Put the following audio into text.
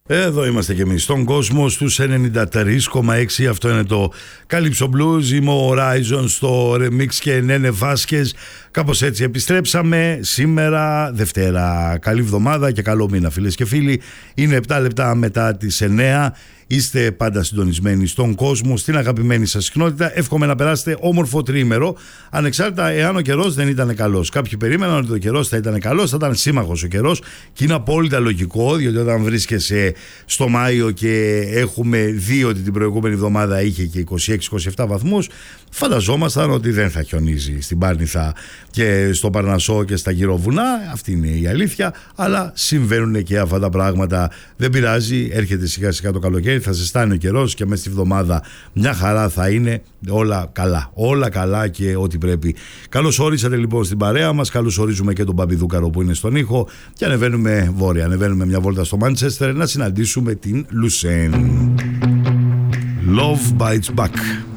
Εδώ είμαστε και εμείς στον κόσμο στους 93,6. Αυτό είναι το Calypso Blues. Είμαι ο Horizon στο remix και Νένε Βάσκες. Κάπως έτσι επιστρέψαμε σήμερα Δευτέρα. Καλή εβδομάδα και καλό μήνα, φίλες και φίλοι. Είναι 7 λεπτά μετά τις 9. Είστε πάντα συντονισμένοι στον κόσμο, στην αγαπημένη σας συχνότητα. Εύχομαι να περάσετε όμορφο τριήμερο, ανεξάρτητα εάν ο καιρός δεν ήταν καλός. Κάποιοι περίμεναν ότι ο καιρός θα ήταν καλός, θα ήταν σύμμαχος ο καιρός, και είναι απόλυτα λογικό, διότι όταν βρίσκεσαι στο Μάιο και έχουμε δει ότι την προηγούμενη εβδομάδα είχε και 26-27 βαθμούς, φανταζόμασταν ότι δεν θα χιονίζει στην Πάρνηθα και στο Παρνασσό και στα γύρω βουνά. Αυτή είναι η αλήθεια, αλλά συμβαίνουν και αυτά τα πράγματα. Δεν πειράζει, έρχεται σιγά σιγά το καλοκαίρι, θα ζεστάνει ο καιρός και μέσα στη βδομάδα μια χαρά θα είναι, όλα καλά. Όλα καλά και ό,τι πρέπει. Καλώς όρισατε λοιπόν στην παρέα μας. Καλώς ορίζουμε και τον Παπιδούκαρο που είναι στον ήχο και ανεβαίνουμε βόρεια. Ανεβαίνουμε μια βόλτα στο Μάντσεστερ να συναντήσουμε την Λουσέν. Love Bites Back.